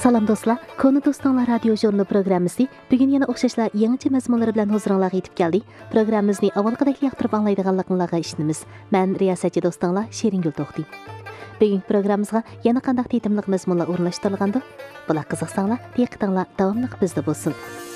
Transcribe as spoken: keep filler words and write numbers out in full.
Salam dostlar, Konu Dostlar Radio Jurnalı programmasi bugun yana o'xshashlar yangicha mazmunlar bilan huzuringizga yetib keldi. Programmamizni avvalgidek yoqtirib anglaydiganligingizga ishonamiz. Men riyosatchi do'stinglar Sheringul To'xti. Bugun programmamizga yana qanday tetimliq mazmunlar o'rnashtirilgandi? Bular qiziqsanglar, diqqatinglar davomli bizda bo'lsin.